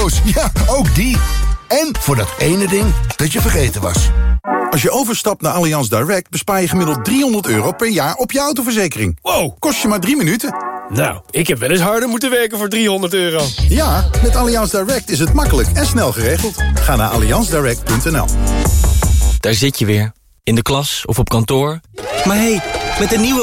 auto's, ja, ook die. En voor dat ene ding dat je vergeten was. Als je overstapt naar Allianz Direct bespaar je gemiddeld €300 per jaar op je autoverzekering. Wow. Kost je maar 3 minuten. Nou, ik heb wel eens harder moeten werken voor €300. Ja, met Allianz Direct is het makkelijk en snel geregeld. Ga naar allianzdirect.nl. Daar zit je weer. In de klas of op kantoor. Maar hé, met de nieuwe